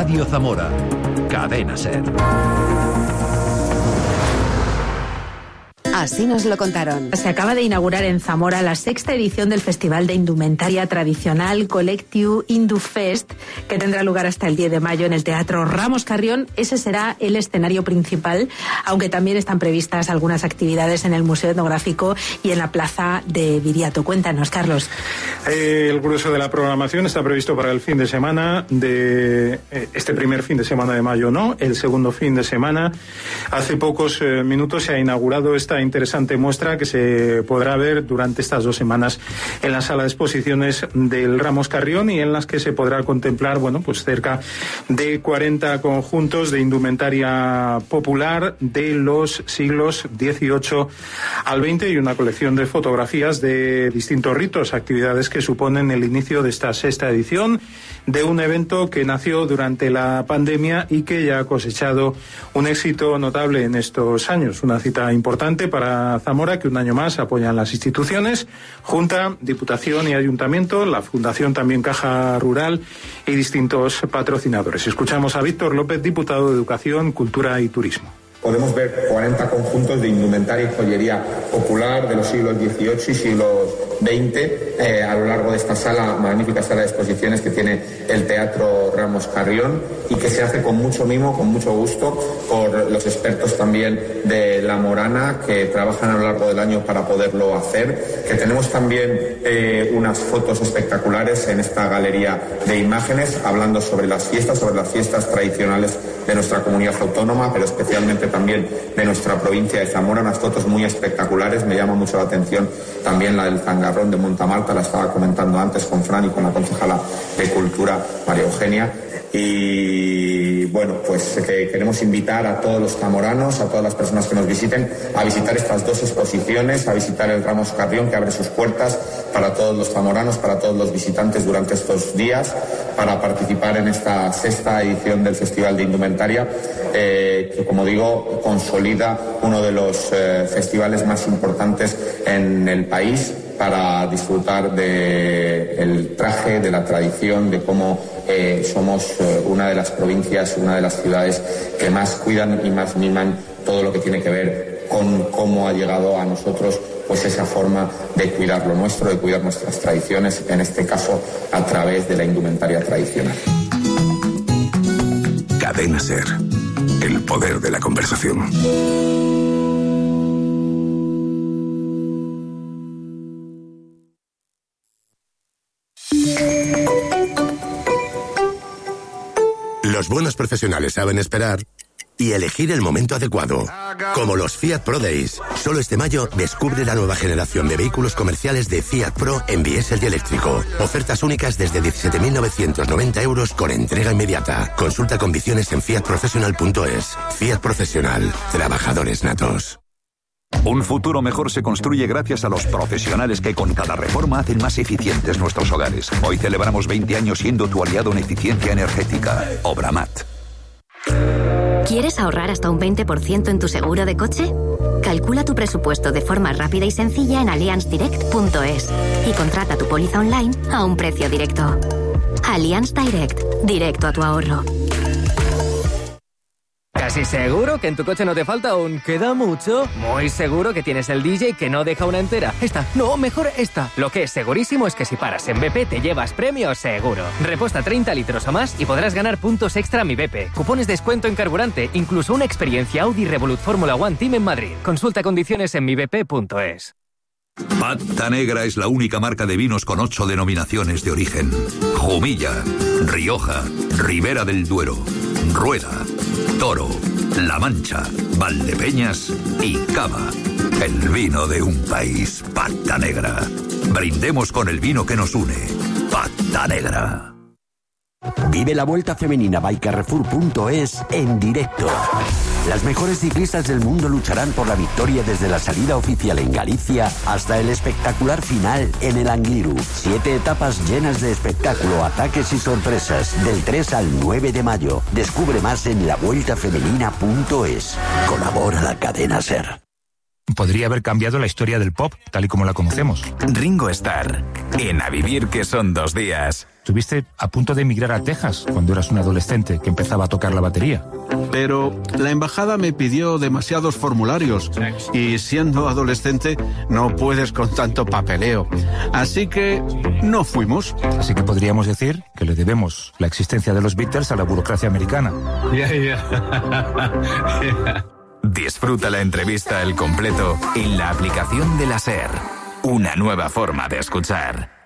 Radio Zamora. Cadena SER. Así nos lo contaron. Se acaba de inaugurar en Zamora la 6ª edición del Festival de Indumentaria Tradicional Collectiu Indufest, que tendrá lugar hasta el 10 de mayo en el Teatro Ramos Carrión. Ese será el escenario principal, aunque también están previstas algunas actividades en el Museo Etnográfico y en la Plaza de Viriato. Cuéntanos, Carlos. El grueso de la programación está previsto para el fin de semana de este primer fin de semana de mayo, ¿no? El segundo fin de semana. Hace pocos minutos se ha inaugurado esta interesante muestra que se podrá ver durante estas 2 semanas en la sala de exposiciones del Ramos Carrión, y en las que se podrá contemplar, bueno, pues cerca de 40 conjuntos de indumentaria popular de los siglos XVIII al XX y una colección de fotografías de distintos ritos, actividades que suponen el inicio de esta 6ª edición de un evento que nació durante la pandemia y que ya ha cosechado un éxito notable en estos años. Una cita importante para Zamora, que un año más apoyan las instituciones, Junta, Diputación y Ayuntamiento, la Fundación también Caja Rural y distintos patrocinadores. Escuchamos a Víctor López, diputado de Educación, Cultura y Turismo. Podemos ver 40 conjuntos de indumentaria y joyería popular de los siglos XVIII y siglos XX a lo largo de esta sala, magnífica sala de exposiciones que tiene el Teatro Ramos Carrión, y que se hace con mucho mimo, con mucho gusto, por los expertos también de La Morana, que trabajan a lo largo del año para poderlo hacer, que tenemos también unas fotos espectaculares en esta galería de imágenes hablando sobre las fiestas tradicionales de nuestra comunidad autónoma, pero especialmente también de nuestra provincia de Zamora. Unas fotos muy espectaculares. Me llama mucho la atención también la del zangarrón de Montamarta, la estaba comentando antes con Fran y con la concejala de Cultura, María Eugenia. Y bueno, pues que queremos invitar a todos los zamoranos, a todas las personas que nos visiten, a visitar estas 2 exposiciones, a visitar el Ramos Carrión, que abre sus puertas para todos los zamoranos, para todos los visitantes durante estos días, para participar en esta 6ª edición del Festival de Indumentaria, que, como digo, consolida uno de los festivales más importantes en el país, para disfrutar del traje, de la tradición, de cómo somos una de las provincias, una de las ciudades que más cuidan y más miman todo lo que tiene que ver con cómo ha llegado a nosotros pues esa forma de cuidar lo nuestro, de cuidar nuestras tradiciones, en este caso a través de la indumentaria tradicional. Cadena SER, el poder de la conversación. Los buenos profesionales saben esperar y elegir el momento adecuado. Como los Fiat Pro Days. Solo este mayo descubre la nueva generación de vehículos comerciales de Fiat Pro en diésel y eléctrico. Ofertas únicas desde 17.990 euros con entrega inmediata. Consulta condiciones en fiatprofessional.es. Fiat Profesional. Trabajadores natos. Un futuro mejor se construye gracias a los profesionales que con cada reforma hacen más eficientes nuestros hogares. Hoy celebramos 20 años siendo tu aliado en eficiencia energética. Obramat. ¿Quieres ahorrar hasta un 20% en tu seguro de coche? Calcula tu presupuesto de forma rápida y sencilla en allianzdirect.es y contrata tu póliza online a un precio directo. Allianz Direct, directo a tu ahorro. ¿Casi seguro que en tu coche no te falta un queda mucho? Muy seguro que tienes el DJ que no deja una entera. Esta, no, mejor esta. Lo que es segurísimo es que si paras en BP te llevas premio seguro. Reposta 30 litros o más y podrás ganar puntos extra Mi BP, cupones de descuento en carburante, incluso una experiencia Audi Revolut Fórmula One Team en Madrid. Consulta condiciones en mibp.es. Pata Negra es la única marca de vinos con 8 denominaciones de origen. Jumilla, Rioja, Ribera del Duero, Rueda, Toro, La Mancha, Valdepeñas y Cava. El vino de un país. Pata Negra. Brindemos con el vino que nos une. Pata Negra. Vive la Vuelta Femenina by Carrefour.es en directo. Las mejores ciclistas del mundo lucharán por la victoria desde la salida oficial en Galicia hasta el espectacular final en el Angliru. 7 etapas llenas de espectáculo, ataques y sorpresas del 3 al 9 de mayo. Descubre más en lavueltafemenina.es. Colabora la cadena SER. Podría haber cambiado la historia del pop, tal y como la conocemos. Ringo Starr, en A Vivir que son 2 días. Estuviste a punto de emigrar a Texas cuando eras un adolescente que empezaba a tocar la batería. Pero la embajada me pidió demasiados formularios y siendo adolescente no puedes con tanto papeleo. Así que no fuimos. Así que podríamos decir que le debemos la existencia de los Beatles a la burocracia americana. Disfruta la entrevista al completo en la aplicación de la SER. Una nueva forma de escuchar.